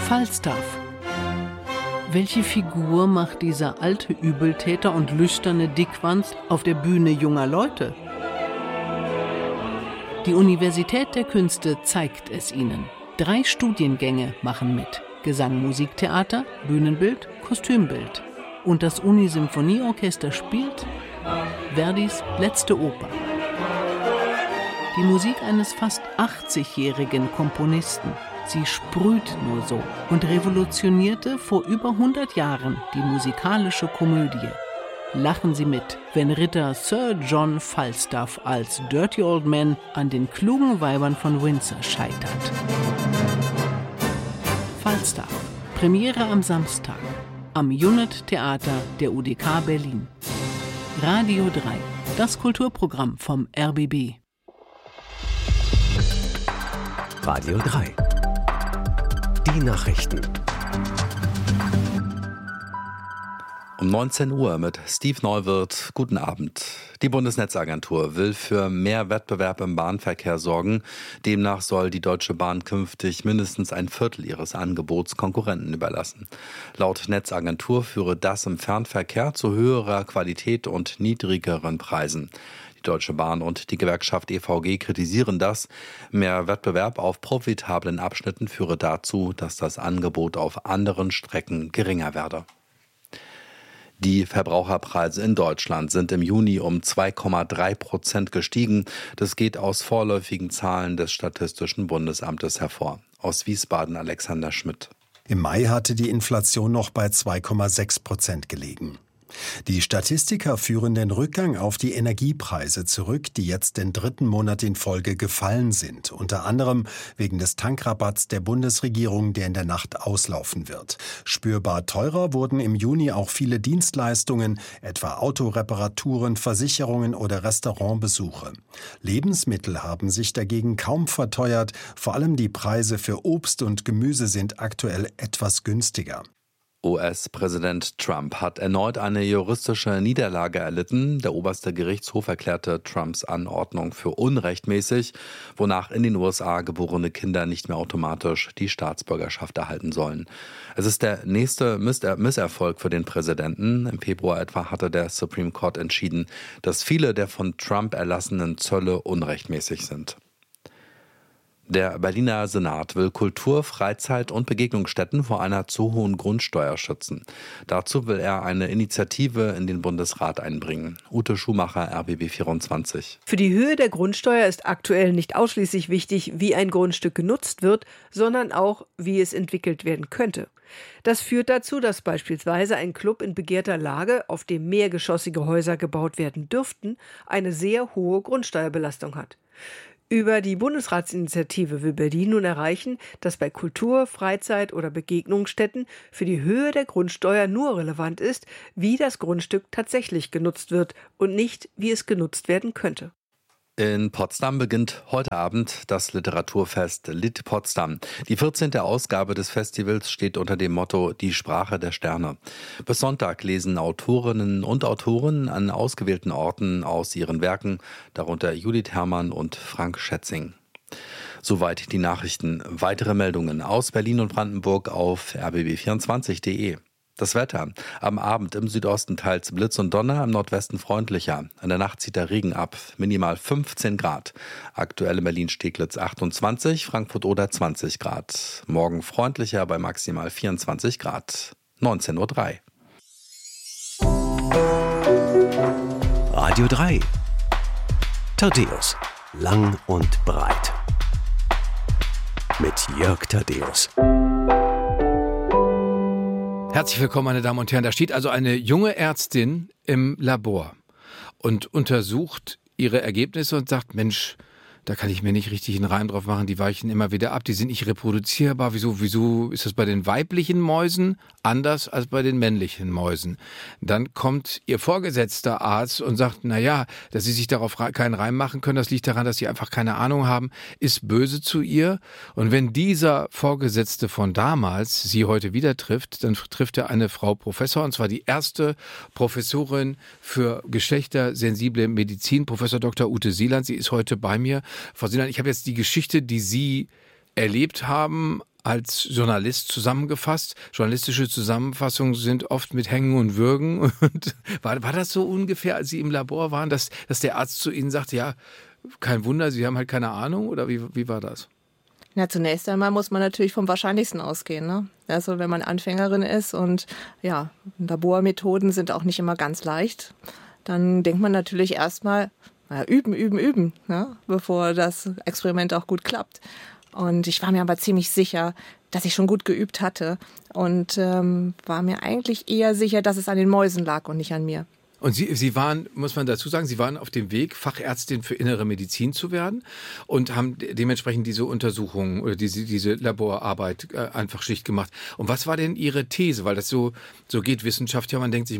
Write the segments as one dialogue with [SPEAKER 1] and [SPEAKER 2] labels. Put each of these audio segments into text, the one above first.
[SPEAKER 1] Falstaff. Welche Figur macht dieser alte Übeltäter und lüsterne Dickwanst auf der Bühne junger Leute? Die Universität der Künste zeigt es ihnen. 3 Studiengänge machen mit: Gesang, Musik, Theater, Bühnenbild, Kostümbild. Und das Unisymphonieorchester spielt Verdis letzte Oper. Die Musik eines fast 80-jährigen Komponisten. Sie sprüht nur so und revolutionierte vor über 100 Jahren die musikalische Komödie. Lachen Sie mit, wenn Ritter Sir John Falstaff als Dirty Old Man an den klugen Weibern von Windsor scheitert. Falstaff, Premiere am Samstag, am Unit Theater der UDK Berlin. Radio 3, das Kulturprogramm vom RBB.
[SPEAKER 2] Radio 3. Die Nachrichten.
[SPEAKER 3] Um 19 Uhr mit Steve Neuwirth. Guten Abend. Die Bundesnetzagentur will für mehr Wettbewerb im Bahnverkehr sorgen. Demnach soll die Deutsche Bahn künftig mindestens ein Viertel ihres Angebots Konkurrenten überlassen. Laut Netzagentur führe das im Fernverkehr zu höherer Qualität und niedrigeren Preisen. Die Deutsche Bahn und die Gewerkschaft EVG kritisieren das. Mehr Wettbewerb auf profitablen Abschnitten führe dazu, dass das Angebot auf anderen Strecken geringer werde. Die Verbraucherpreise in Deutschland sind im Juni um 2,3% gestiegen. Das geht aus vorläufigen Zahlen des Statistischen Bundesamtes hervor. Aus Wiesbaden Alexander Schmidt.
[SPEAKER 4] Im Mai hatte die Inflation noch bei 2,6% gelegen. Die Statistiker führen den Rückgang auf die Energiepreise zurück, die jetzt den 3. Monat in Folge gefallen sind, unter anderem wegen des Tankrabatts der Bundesregierung, der in der Nacht auslaufen wird. Spürbar teurer wurden im Juni auch viele Dienstleistungen, etwa Autoreparaturen, Versicherungen oder Restaurantbesuche. Lebensmittel haben sich dagegen kaum verteuert, vor allem die Preise für Obst und Gemüse sind aktuell etwas günstiger.
[SPEAKER 3] US-Präsident Trump hat erneut eine juristische Niederlage erlitten. Der oberste Gerichtshof erklärte Trumps Anordnung für unrechtmäßig, wonach in den USA geborene Kinder nicht mehr automatisch die Staatsbürgerschaft erhalten sollen. Es ist der nächste Misserfolg für den Präsidenten. Im Februar etwa hatte der Supreme Court entschieden, dass viele der von Trump erlassenen Zölle unrechtmäßig sind. Der Berliner Senat will Kultur-, Freizeit- und Begegnungsstätten vor einer zu hohen Grundsteuer schützen. Dazu will er eine Initiative in den Bundesrat einbringen. Ute Schumacher, RBB 24.
[SPEAKER 5] Für die Höhe der Grundsteuer ist aktuell nicht ausschließlich wichtig, wie ein Grundstück genutzt wird, sondern auch, wie es entwickelt werden könnte. Das führt dazu, dass beispielsweise ein Club in begehrter Lage, auf dem mehrgeschossige Häuser gebaut werden dürften, eine sehr hohe Grundsteuerbelastung hat. Über die Bundesratsinitiative will Berlin nun erreichen, dass bei Kultur-, Freizeit- oder Begegnungsstätten für die Höhe der Grundsteuer nur relevant ist, wie das Grundstück tatsächlich genutzt wird und nicht, wie es genutzt werden könnte.
[SPEAKER 3] In Potsdam beginnt heute Abend das Literaturfest Lit Potsdam. Die 14. Ausgabe des Festivals steht unter dem Motto Die Sprache der Sterne. Bis Sonntag lesen Autorinnen und Autoren an ausgewählten Orten aus ihren Werken, darunter Judith Herrmann und Frank Schätzing. Soweit die Nachrichten. Weitere Meldungen aus Berlin und Brandenburg auf rbb24.de. Das Wetter. Am Abend im Südosten teils Blitz und Donner, im Nordwesten freundlicher. In der Nacht zieht der Regen ab. Minimal 15 Grad. Aktuell in Berlin-Steglitz 28, Frankfurt-Oder 20 Grad. Morgen freundlicher bei maximal 24 Grad. 19:03
[SPEAKER 2] Uhr. Radio 3. Thaddäus. Lang und breit. Mit Jörg Thaddäus.
[SPEAKER 6] Herzlich willkommen, meine Damen und Herren. Da steht also eine junge Ärztin im Labor und untersucht ihre Ergebnisse und sagt, Mensch, da kann ich mir nicht richtig einen Reim drauf machen, die weichen immer wieder ab, die sind nicht reproduzierbar. Wieso ist das bei den weiblichen Mäusen anders als bei den männlichen Mäusen? Dann kommt ihr vorgesetzter Arzt und sagt, naja, dass sie sich darauf keinen Reim machen können, das liegt daran, dass sie einfach keine Ahnung haben, ist böse zu ihr. Und wenn dieser Vorgesetzte von damals sie heute wieder trifft, dann trifft er eine Frau Professor, und zwar die erste Professorin für geschlechtersensible Medizin, Professor Dr. Ute Sieland. Sie ist heute bei mir. Frau Sieland, ich habe jetzt die Geschichte, die Sie erlebt haben, als Journalist zusammengefasst. Journalistische Zusammenfassungen sind oft mit Hängen und Würgen. Und war das so ungefähr, als Sie im Labor waren, dass der Arzt zu Ihnen sagte, ja, kein Wunder, Sie haben halt keine Ahnung? Oder wie war das?
[SPEAKER 7] Na, zunächst einmal muss man natürlich vom Wahrscheinlichsten ausgehen, ne? Also wenn man Anfängerin ist und ja, Labormethoden sind auch nicht immer ganz leicht, dann denkt man natürlich erstmal, üben, ne? Bevor das Experiment auch gut klappt. Und ich war mir aber ziemlich sicher, dass ich schon gut geübt hatte und war mir eigentlich eher sicher, dass es an den Mäusen lag und nicht an mir.
[SPEAKER 6] Und Sie waren, muss man dazu sagen, Sie waren auf dem Weg, Fachärztin für innere Medizin zu werden und haben dementsprechend diese Untersuchungen oder diese Laborarbeit einfach Schicht gemacht. Und was war denn Ihre These? Weil das so geht Wissenschaft ja, man denkt sich,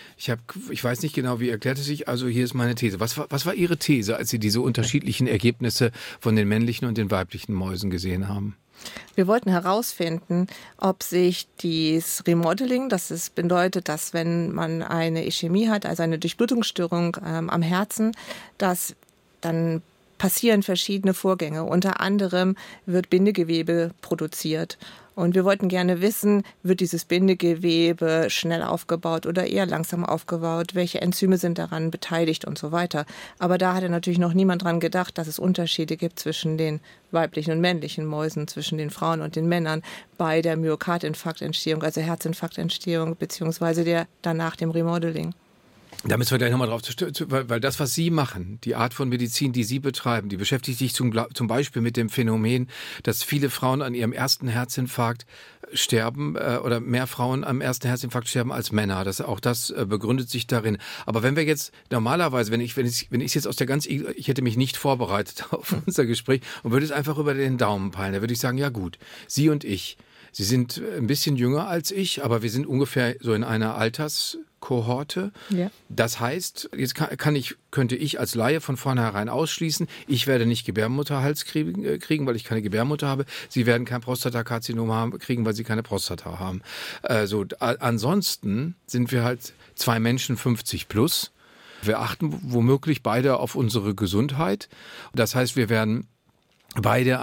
[SPEAKER 6] ich weiß nicht genau, wie erklärt es sich, also hier ist meine These. Was war Ihre These, als Sie diese unterschiedlichen Ergebnisse von den männlichen und den weiblichen Mäusen gesehen haben?
[SPEAKER 7] Wir wollten herausfinden, ob sich dieses Remodeling, das bedeutet, dass wenn man eine Ischämie hat, also eine Durchblutungsstörung am Herzen, dass dann passieren verschiedene Vorgänge. Unter anderem wird Bindegewebe produziert. Und wir wollten gerne wissen, wird dieses Bindegewebe schnell aufgebaut oder eher langsam aufgebaut? Welche Enzyme sind daran beteiligt und so weiter? Aber da hatte natürlich noch niemand dran gedacht, dass es Unterschiede gibt zwischen den weiblichen und männlichen Mäusen, zwischen den Frauen und den Männern bei der Myokardinfarktentstehung, also Herzinfarktentstehung, beziehungsweise danach dem Remodeling.
[SPEAKER 6] Da müssen wir gleich nochmal drauf, weil das, was Sie machen, die Art von Medizin, die Sie betreiben, die beschäftigt sich zum Beispiel mit dem Phänomen, dass viele Frauen an ihrem ersten Herzinfarkt sterben oder mehr Frauen am ersten Herzinfarkt sterben als Männer. Auch das begründet sich darin. Aber wenn wir jetzt normalerweise, wenn ich jetzt ich hätte mich nicht vorbereitet auf unser Gespräch und würde es einfach über den Daumen peilen, da würde ich sagen, ja gut, Sie und ich, Sie sind ein bisschen jünger als ich, aber wir sind ungefähr so in einer Alterskohorte. Ja. Das heißt, jetzt könnte ich als Laie von vornherein ausschließen, ich werde nicht Gebärmutterhals kriegen, weil ich keine Gebärmutter habe. Sie werden kein Prostatakarzinom kriegen, weil Sie keine Prostata haben. Ansonsten sind wir halt 2 Menschen 50 plus. Wir achten womöglich beide auf unsere Gesundheit. Das heißt, wir werden beide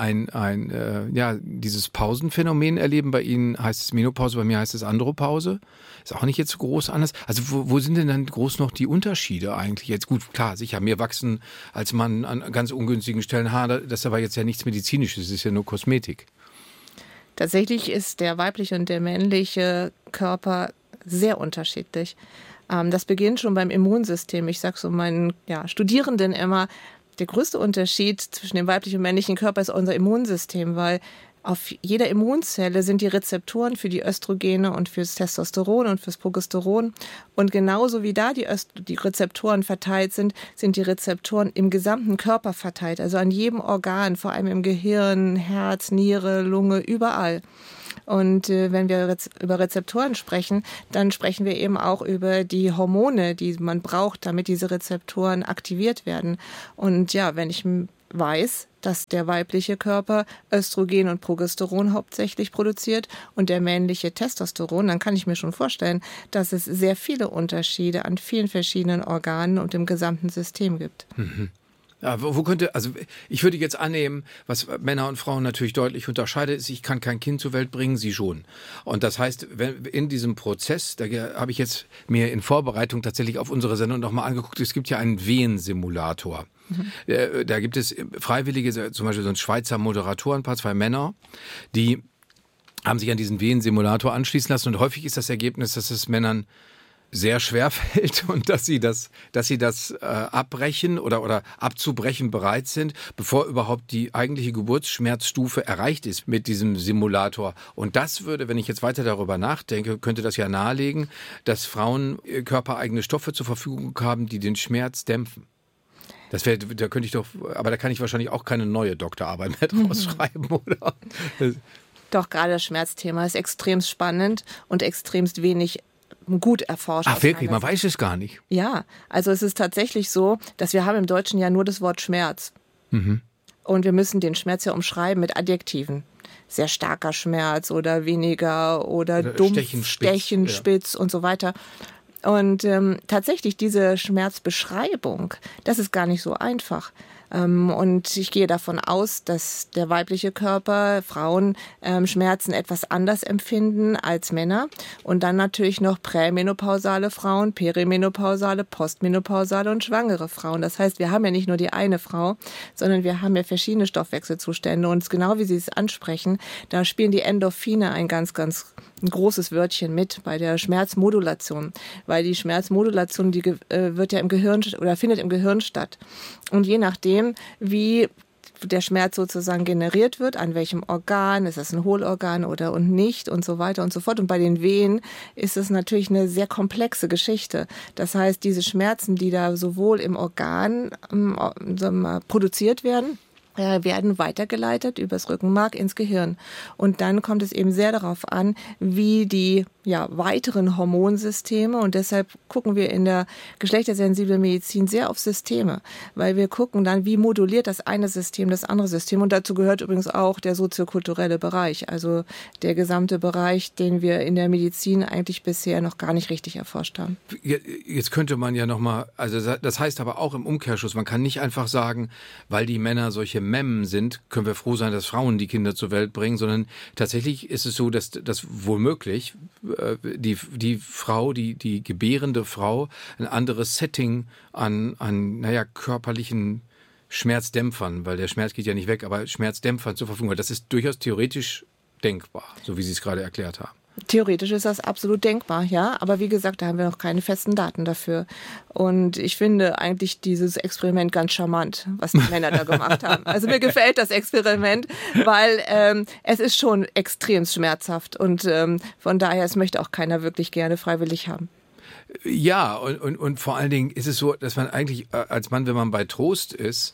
[SPEAKER 6] dieses Pausenphänomen erleben. Bei Ihnen heißt es Menopause, bei mir heißt es Andropause. Ist auch nicht jetzt so groß anders. Also wo sind denn dann groß noch die Unterschiede eigentlich? Jetzt gut, klar, sicher, mir wachsen als Mann an ganz ungünstigen Stellen Haare. Das ist aber jetzt ja nichts Medizinisches, das ist ja nur Kosmetik.
[SPEAKER 7] Tatsächlich ist der weibliche und der männliche Körper sehr unterschiedlich. Das beginnt schon beim Immunsystem. Ich sage so meinen Studierenden immer, der größte Unterschied zwischen dem weiblichen und männlichen Körper ist unser Immunsystem, weil auf jeder Immunzelle sind die Rezeptoren für die Östrogene und fürs Testosteron und fürs Progesteron. Und genauso wie da die Rezeptoren verteilt sind, sind die Rezeptoren im gesamten Körper verteilt. Also an jedem Organ, vor allem im Gehirn, Herz, Niere, Lunge, überall. Und wenn wir über Rezeptoren sprechen, dann sprechen wir eben auch über die Hormone, die man braucht, damit diese Rezeptoren aktiviert werden. Und ja, wenn ich weiß, dass der weibliche Körper Östrogen und Progesteron hauptsächlich produziert und der männliche Testosteron, dann kann ich mir schon vorstellen, dass es sehr viele Unterschiede an vielen verschiedenen Organen und im gesamten System gibt.
[SPEAKER 6] Mhm. Ja, ich würde jetzt annehmen, was Männer und Frauen natürlich deutlich unterscheidet, ist, ich kann kein Kind zur Welt bringen, sie schon. Und das heißt, in diesem Prozess, da habe ich jetzt mir in Vorbereitung tatsächlich auf unsere Sendung nochmal angeguckt, es gibt ja einen Wehensimulator. Mhm. Da gibt es Freiwillige, zum Beispiel so ein Schweizer Moderatorenpaar, 2 Männer, die haben sich an diesen Wehensimulator anschließen lassen und häufig ist das Ergebnis, dass es Männern sehr schwer fällt und dass sie das abbrechen oder abzubrechen bereit sind, bevor überhaupt die eigentliche Geburtsschmerzstufe erreicht ist mit diesem Simulator. Und das würde, wenn ich jetzt weiter darüber nachdenke, könnte das ja nahelegen, dass Frauen körpereigene Stoffe zur Verfügung haben, die den Schmerz dämpfen. Aber da kann ich wahrscheinlich auch keine neue Doktorarbeit mehr draus schreiben, oder?
[SPEAKER 7] Doch, gerade das Schmerzthema ist extrem spannend und extremst wenig gut erforscht.
[SPEAKER 6] Ach wirklich, man weiß es gar nicht.
[SPEAKER 7] Ja, also es ist tatsächlich so, dass wir haben im Deutschen ja nur das Wort Schmerz. Mhm. Und wir müssen den Schmerz ja umschreiben mit Adjektiven. Sehr starker Schmerz oder weniger oder dumpf, Stechen, spitz und so weiter. Und tatsächlich diese Schmerzbeschreibung, das ist gar nicht so einfach. Und ich gehe davon aus, dass der weibliche Körper, Frauen, Schmerzen etwas anders empfinden als Männer. Und dann natürlich noch prämenopausale Frauen, perimenopausale, postmenopausale und schwangere Frauen. Das heißt, wir haben ja nicht nur die eine Frau, sondern wir haben ja verschiedene Stoffwechselzustände. Und genau wie Sie es ansprechen, da spielen die Endorphine ein ganz großes Wörtchen mit bei der Schmerzmodulation. Weil die Schmerzmodulation, die wird ja im Gehirn oder findet im Gehirn statt. Und je nachdem, wie der Schmerz sozusagen generiert wird, an welchem Organ, ist das ein Hohlorgan und nicht und so weiter und so fort. Und bei den Venen ist es natürlich eine sehr komplexe Geschichte. Das heißt, diese Schmerzen, die da sowohl im Organ produziert werden weitergeleitet übers Rückenmark ins Gehirn. Und dann kommt es eben sehr darauf an, wie die weiteren Hormonsysteme, und deshalb gucken wir in der geschlechtersensiblen Medizin sehr auf Systeme, weil wir gucken dann, wie moduliert das eine System das andere System. Und dazu gehört übrigens auch der soziokulturelle Bereich, also der gesamte Bereich, den wir in der Medizin eigentlich bisher noch gar nicht richtig erforscht haben.
[SPEAKER 6] Jetzt könnte man ja nochmal, also das heißt aber auch im Umkehrschluss, man kann nicht einfach sagen, weil die Männer solche Memmen sind, können wir froh sein, dass Frauen die Kinder zur Welt bringen, sondern tatsächlich ist es so, dass das womöglich die Frau, die gebärende Frau, ein anderes Setting an körperlichen Schmerzdämpfern, weil der Schmerz geht ja nicht weg, aber Schmerzdämpfern zur Verfügung hat. Das ist durchaus theoretisch denkbar, so wie Sie es gerade erklärt haben.
[SPEAKER 7] Theoretisch ist das absolut denkbar, ja. Aber wie gesagt, da haben wir noch keine festen Daten dafür. Und ich finde eigentlich dieses Experiment ganz charmant, was die Männer da gemacht haben. Also mir gefällt das Experiment, weil es ist schon extrem schmerzhaft. Und von daher, es möchte auch keiner wirklich gerne freiwillig haben.
[SPEAKER 6] Ja, und vor allen Dingen ist es so, dass man eigentlich als Mann, wenn man bei Trost ist,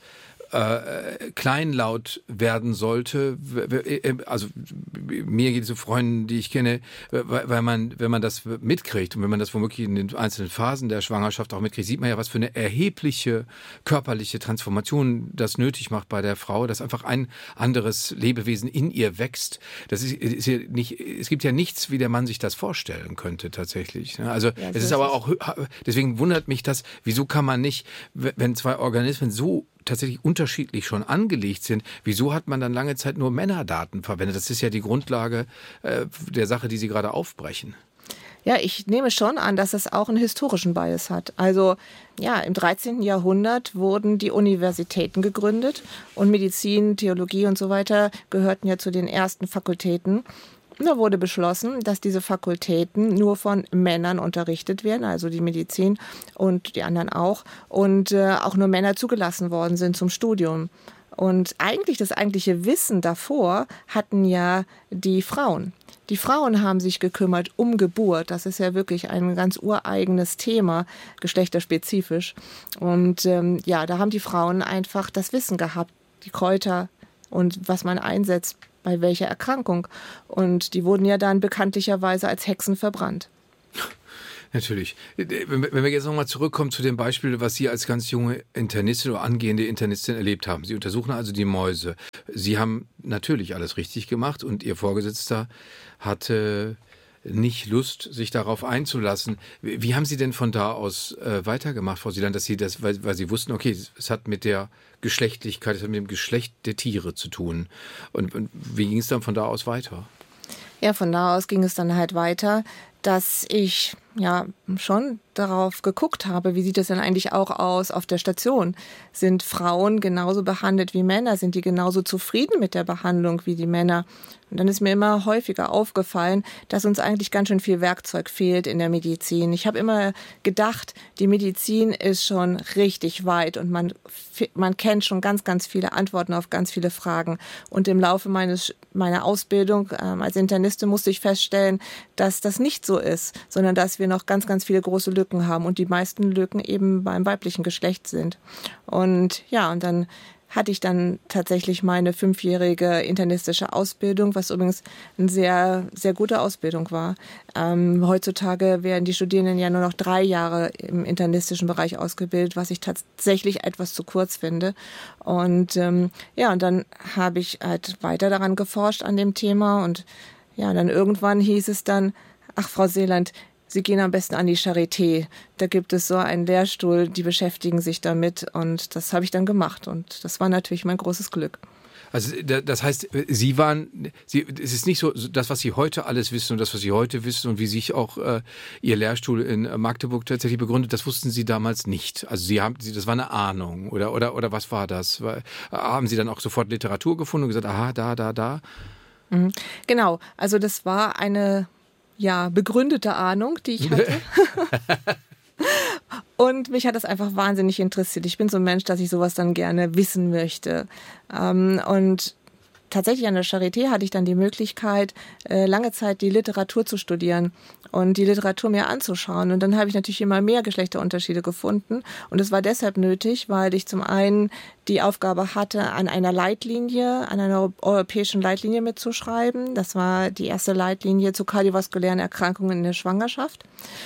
[SPEAKER 6] kleinlaut werden sollte. Also mir geht es so Freunden, die ich kenne, weil wenn man das mitkriegt und wenn man das womöglich in den einzelnen Phasen der Schwangerschaft auch mitkriegt, sieht man ja, was für eine erhebliche körperliche Transformation das nötig macht bei der Frau, dass einfach ein anderes Lebewesen in ihr wächst. Das ist ja nicht, es gibt ja nichts, wie der Mann sich das vorstellen könnte tatsächlich. Also ja, es ist aber auch, deswegen wundert mich das, wieso kann man nicht, wenn zwei Organismen so tatsächlich unterschiedlich schon angelegt sind, wieso hat man dann lange Zeit nur Männerdaten verwendet? Das ist ja die Grundlage der Sache, die Sie gerade aufbrechen.
[SPEAKER 7] Ja, ich nehme schon an, dass es auch einen historischen Bias hat. Also ja, im 13. Jahrhundert wurden die Universitäten gegründet und Medizin, Theologie und so weiter gehörten ja zu den ersten Fakultäten. Da wurde beschlossen, dass diese Fakultäten nur von Männern unterrichtet werden, also die Medizin und die anderen auch, und auch nur Männer zugelassen worden sind zum Studium. Und eigentlich das eigentliche Wissen davor hatten ja die Frauen. Die Frauen haben sich gekümmert um Geburt. Das ist ja wirklich ein ganz ureigenes Thema, geschlechterspezifisch. Und da haben die Frauen einfach das Wissen gehabt, die Kräuter und was man einsetzt, bei welcher Erkrankung. Und die wurden ja dann bekanntlicherweise als Hexen verbrannt.
[SPEAKER 6] Natürlich. Wenn wir jetzt nochmal zurückkommen zu dem Beispiel, was Sie als ganz junge Internistin oder angehende Internistin erlebt haben. Sie untersuchen also die Mäuse. Sie haben natürlich alles richtig gemacht und Ihr Vorgesetzter hatte nicht Lust, sich darauf einzulassen. Wie haben Sie denn von da aus weitergemacht, Frau Seeland, dass Sie das, weil Sie wussten, okay, es hat mit der Geschlechtlichkeit, es hat mit dem Geschlecht der Tiere zu tun. Und wie ging es dann von da aus weiter?
[SPEAKER 7] Ja, von da aus ging es dann halt weiter, dass ich ja schon darauf geguckt habe, wie sieht es denn eigentlich auch aus auf der Station? Sind Frauen genauso behandelt wie Männer? Sind die genauso zufrieden mit der Behandlung wie die Männer? Und dann ist mir immer häufiger aufgefallen, dass uns eigentlich ganz schön viel Werkzeug fehlt in der Medizin. Ich habe immer gedacht, die Medizin ist schon richtig weit und man kennt schon ganz, ganz viele Antworten auf ganz viele Fragen. Und im Laufe meiner Ausbildung als Internistin musste ich feststellen, dass das nicht so ist, sondern dass wir noch ganz, ganz viele große Lücken haben und die meisten Lücken eben beim weiblichen Geschlecht sind. Und ja, und dann hatte ich dann tatsächlich meine 5-jährige internistische Ausbildung, was übrigens eine sehr, sehr gute Ausbildung war. Heutzutage werden die Studierenden ja nur noch 3 Jahre im internistischen Bereich ausgebildet, was ich tatsächlich etwas zu kurz finde. Und und dann habe ich halt weiter daran geforscht an dem Thema und ja, dann irgendwann hieß es dann, ach Frau Seeland, Sie gehen am besten an die Charité. Da gibt es so einen Lehrstuhl, die beschäftigen sich damit und das habe ich dann gemacht und das war natürlich mein großes Glück.
[SPEAKER 6] Also das heißt, es ist nicht so, das, was Sie heute alles wissen und das, was Sie heute wissen und wie sich auch Ihr Lehrstuhl in Magdeburg tatsächlich begründet, das wussten Sie damals nicht. Also das war eine Ahnung oder was war das? Haben Sie dann auch sofort Literatur gefunden und gesagt, aha, da?
[SPEAKER 7] Mhm. Genau, also das war eine begründete Ahnung, die ich hatte. Und mich hat das einfach wahnsinnig interessiert. Ich bin so ein Mensch, dass ich sowas dann gerne wissen möchte. Und tatsächlich an der Charité hatte ich dann die Möglichkeit, lange Zeit die Literatur zu studieren und die Literatur mir anzuschauen. Und dann habe ich natürlich immer mehr Geschlechterunterschiede gefunden. Und es war deshalb nötig, weil ich zum einen die Aufgabe hatte, an einer europäischen Leitlinie mitzuschreiben. Das war die erste Leitlinie zu kardiovaskulären Erkrankungen in der Schwangerschaft.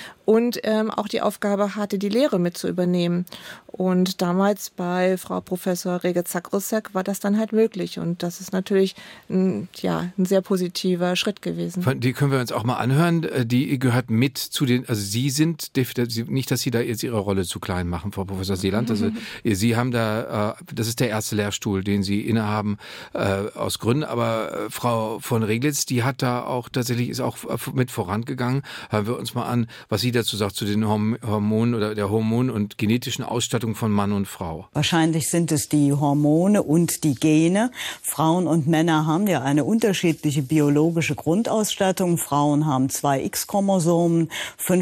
[SPEAKER 7] Und auch die Aufgabe hatte, die Lehre mit zu übernehmen. Und damals bei Frau Professor Rege-Zakrusek war das dann halt möglich. Und das ist natürlich ein sehr positiver Schritt gewesen.
[SPEAKER 6] Die können wir uns auch mal anhören. Die gehört mit zu den, also Sie sind, nicht, dass Sie da jetzt Ihre Rolle zu klein machen, Frau Professor Seeland. Also Sie haben da, das ist der erste Lehrstuhl, den Sie innehaben, aus Gründen. Aber Frau von Reglitz, die hat da auch tatsächlich, ist auch mit vorangegangen. Hören wir uns mal an, was sie dazu sagt, zu den Hormonen oder der Hormon- und genetischen Ausstattung von Mann und Frau.
[SPEAKER 8] Wahrscheinlich sind es die Hormone und die Gene. Frauen und Männer haben ja eine unterschiedliche biologische Grundausstattung. Frauen haben 2 X-Chromosomen,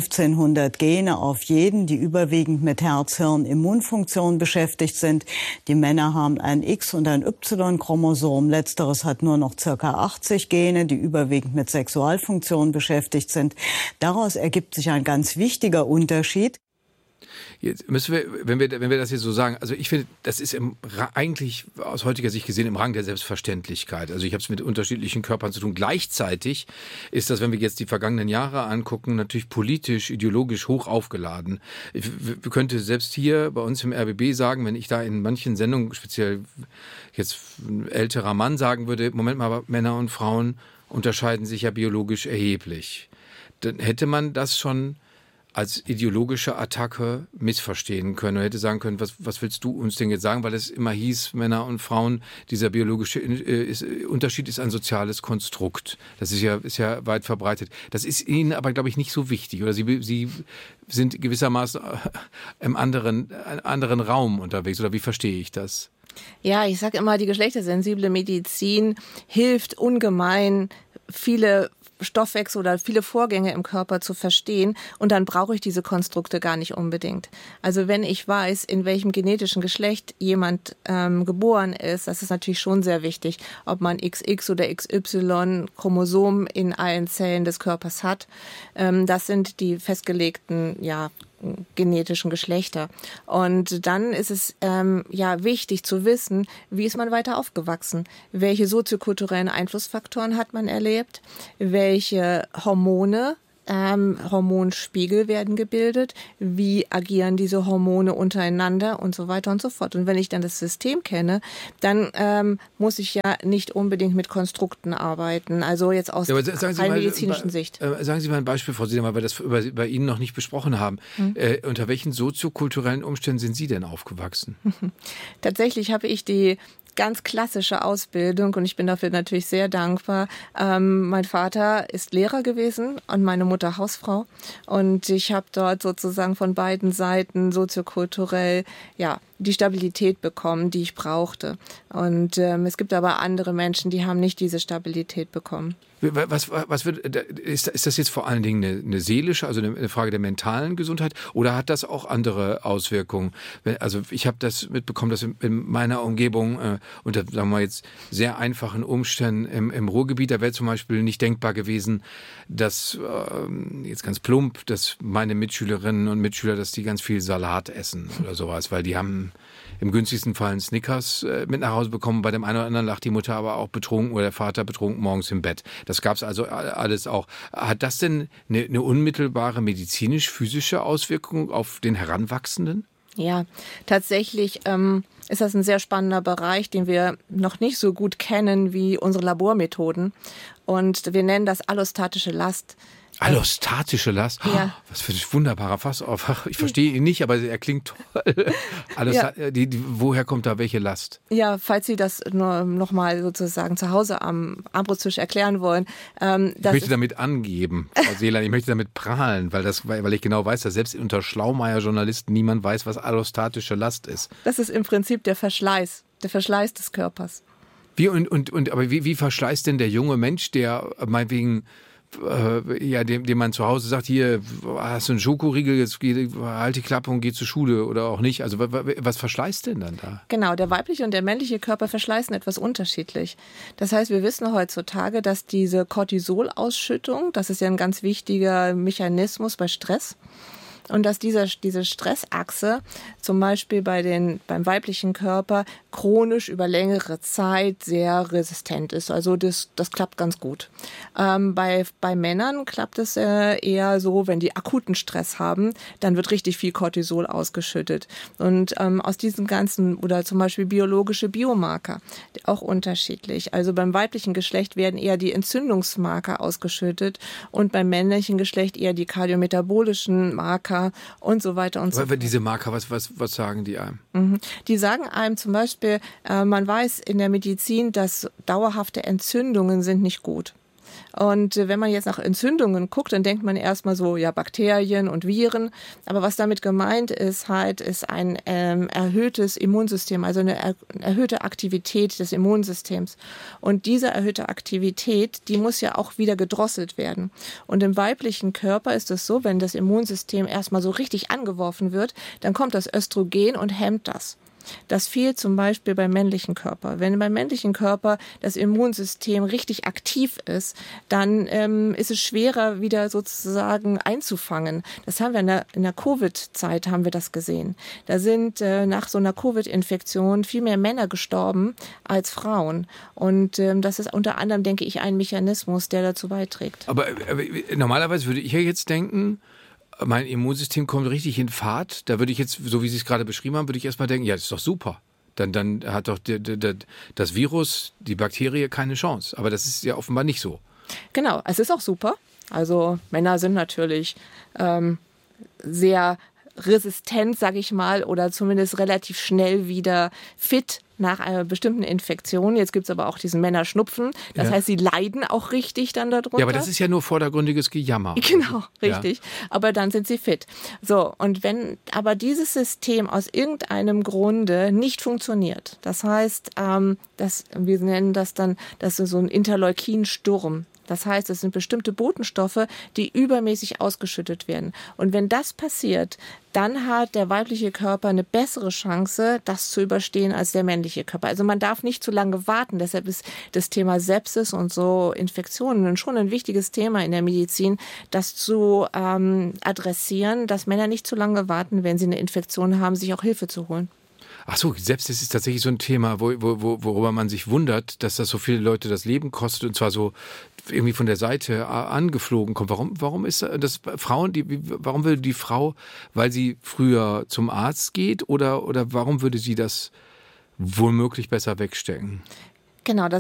[SPEAKER 8] 1500 Gene auf jeden, die überwiegend mit Herz-Hirn-Immunfunktion beschäftigt sind. Die Männer haben ein X- und ein Y-Chromosom. Letzteres hat nur noch ca. 80 Gene, die überwiegend mit Sexualfunktion beschäftigt sind. Daraus ergibt sich ein ganz wichtiger Unterschied.
[SPEAKER 6] Jetzt müssen wir, wenn wir das jetzt so sagen, also ich finde, das ist eigentlich aus heutiger Sicht gesehen im Rang der Selbstverständlichkeit. Also ich habe es mit unterschiedlichen Körpern zu tun. Gleichzeitig ist das, wenn wir jetzt die vergangenen Jahre angucken, natürlich politisch, ideologisch hoch aufgeladen. Ich könnte selbst hier bei uns im RBB sagen, wenn ich da in manchen Sendungen, speziell jetzt ein älterer Mann sagen würde, Moment mal, aber Männer und Frauen unterscheiden sich ja biologisch erheblich. Dann hätte man das schon als ideologische Attacke missverstehen können. Er hätte sagen können, was willst du uns denn jetzt sagen? Weil es immer hieß, Männer und Frauen, dieser biologische Unterschied ist ein soziales Konstrukt. Das ist ja weit verbreitet. Das ist Ihnen aber, glaube ich, nicht so wichtig. Oder Sie sind gewissermaßen im anderen Raum unterwegs. Oder wie verstehe ich das?
[SPEAKER 7] Ja, ich sage immer, die geschlechtersensible Medizin hilft ungemein, viele Stoffwechsel oder viele Vorgänge im Körper zu verstehen und dann brauche ich diese Konstrukte gar nicht unbedingt. Also wenn ich weiß, in welchem genetischen Geschlecht jemand geboren ist, das ist natürlich schon sehr wichtig, ob man XX oder XY Chromosomen in allen Zellen des Körpers hat. Das sind die festgelegten, genetischen Geschlechter. Und dann ist es wichtig zu wissen, wie ist man weiter aufgewachsen? Welche soziokulturellen Einflussfaktoren hat man erlebt? Welche Hormone, Hormonspiegel werden gebildet? Wie agieren diese Hormone untereinander und so weiter und so fort? Und wenn ich dann das System kenne, dann muss ich ja nicht unbedingt mit Konstrukten arbeiten. Also jetzt aus rein medizinischen Sicht.
[SPEAKER 6] Sagen Sie mal ein Beispiel, Frau Seeland, weil wir das bei Ihnen noch nicht besprochen haben. Unter welchen soziokulturellen Umständen sind Sie denn aufgewachsen?
[SPEAKER 7] Tatsächlich habe ich die ganz klassische Ausbildung und ich bin dafür natürlich sehr dankbar. Mein Vater ist Lehrer gewesen und meine Mutter Hausfrau und ich habe dort sozusagen von beiden Seiten soziokulturell die Stabilität bekommen, die ich brauchte. Und es gibt aber andere Menschen, die haben nicht diese Stabilität bekommen. Ist das jetzt vor allen Dingen eine seelische, also eine Frage der mentalen Gesundheit oder hat das auch andere Auswirkungen? Also ich habe das mitbekommen, dass in meiner Umgebung unter, sagen wir mal jetzt, sehr einfachen Umständen im Ruhrgebiet, da wäre zum Beispiel nicht denkbar gewesen, dass, jetzt ganz plump, dass meine Mitschülerinnen und Mitschüler, dass die ganz viel Salat essen oder sowas, weil die haben im günstigsten Fall einen Snickers mit nach Hause bekommen. Bei dem einen oder anderen lag die Mutter aber auch betrunken oder der Vater betrunken morgens im Bett. Das gab es also alles auch. Hat das denn eine unmittelbare medizinisch-physische Auswirkung auf den Heranwachsenden? Ja, tatsächlich ist das ein sehr spannender Bereich, den wir noch nicht so gut kennen wie unsere Labormethoden. Und wir nennen das allostatische Last.
[SPEAKER 6] Allostatische Last?
[SPEAKER 7] Ja.
[SPEAKER 6] Was für ein wunderbarer Fassaufwach. Ich verstehe ihn nicht, aber er klingt toll. Woher kommt da welche Last?
[SPEAKER 7] Ja, falls Sie das noch mal sozusagen zu Hause am Armbrusttisch erklären wollen.
[SPEAKER 6] Ich möchte damit angeben, Frau Seeland, ich möchte damit prahlen, weil ich genau weiß, dass selbst unter Schlaumeier-Journalisten niemand weiß, was allostatische Last ist.
[SPEAKER 7] Das ist im Prinzip der Verschleiß des Körpers.
[SPEAKER 6] Wie verschleißt denn der junge Mensch, der meinetwegen dem man zu Hause sagt, hier, hast du einen Schokoriegel, jetzt halt die Klappe und geh zur Schule oder auch nicht. Also was verschleißt denn dann da?
[SPEAKER 7] Genau, der weibliche und der männliche Körper verschleißen etwas unterschiedlich. Das heißt, wir wissen heutzutage, dass diese Cortisolausschüttung, das ist ja ein ganz wichtiger Mechanismus bei Stress, und dass diese Stressachse zum Beispiel beim weiblichen Körper chronisch über längere Zeit sehr resistent ist. Also das klappt ganz gut. Bei Männern klappt es eher so, wenn die akuten Stress haben, dann wird richtig viel Cortisol ausgeschüttet. Und aus diesen ganzen, oder zum Beispiel biologische Biomarker, auch unterschiedlich. Also beim weiblichen Geschlecht werden eher die Entzündungsmarker ausgeschüttet und beim männlichen Geschlecht eher die kardiometabolischen Marker und so weiter und so fort.
[SPEAKER 6] Diese Marker, was sagen die einem?
[SPEAKER 7] Die sagen einem zum Beispiel, man weiß in der Medizin, dass dauerhafte Entzündungen sind nicht gut. Und wenn man jetzt nach Entzündungen guckt, dann denkt man erstmal so, ja, Bakterien und Viren. Aber was damit gemeint ist ist ein erhöhtes Immunsystem, also eine erhöhte Aktivität des Immunsystems. Und diese erhöhte Aktivität, die muss ja auch wieder gedrosselt werden. Und im weiblichen Körper ist es so, wenn das Immunsystem erstmal so richtig angeworfen wird, dann kommt das Östrogen und hemmt das. Das fehlt zum Beispiel beim männlichen Körper. Wenn beim männlichen Körper das Immunsystem richtig aktiv ist, dann ist es schwerer, wieder sozusagen einzufangen. Das haben wir in der Covid-Zeit haben wir das gesehen. Da sind nach so einer Covid-Infektion viel mehr Männer gestorben als Frauen. Und das ist unter anderem, denke ich, ein Mechanismus, der dazu beiträgt.
[SPEAKER 6] Aber normalerweise würde ich ja jetzt denken, mein Immunsystem kommt richtig in Fahrt. Da würde ich jetzt, so wie Sie es gerade beschrieben haben, würde ich erstmal denken, ja, das ist doch super. Dann hat doch das Virus, die Bakterie keine Chance. Aber das ist ja offenbar nicht so.
[SPEAKER 7] Genau, es ist auch super. Also Männer sind natürlich sehr resistent, sage ich mal, oder zumindest relativ schnell wieder fit nach einer bestimmten Infektion. Jetzt gibt es aber auch diesen Männerschnupfen. Das heißt, sie leiden auch richtig dann darunter.
[SPEAKER 6] Ja, aber das ist ja nur vordergründiges Gejammer.
[SPEAKER 7] Genau, richtig. Ja. Aber dann sind sie fit. So, und wenn aber dieses System aus irgendeinem Grunde nicht funktioniert, das heißt, wir nennen das dann, das ist so ein Interleukinsturm. Das heißt, es sind bestimmte Botenstoffe, die übermäßig ausgeschüttet werden. Und wenn das passiert, dann hat der weibliche Körper eine bessere Chance, das zu überstehen als der männliche Körper. Also man darf nicht zu lange warten. Deshalb ist das Thema Sepsis und so Infektionen schon ein wichtiges Thema in der Medizin, das zu adressieren, dass Männer nicht zu lange warten, wenn sie eine Infektion haben, sich auch Hilfe zu holen.
[SPEAKER 6] Ach so, Sepsis ist tatsächlich so ein Thema, worüber man sich wundert, dass das so viele Leute das Leben kostet und zwar so irgendwie von der Seite angeflogen kommt. Warum ist das Frauen, warum würde die Frau, weil sie früher zum Arzt geht oder warum würde sie das womöglich besser wegstecken?
[SPEAKER 7] Genau,